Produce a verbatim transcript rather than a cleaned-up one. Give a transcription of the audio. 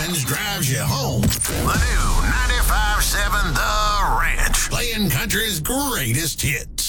weekends drives you home. The new ninety-five seven The Ranch, playing country's greatest hits.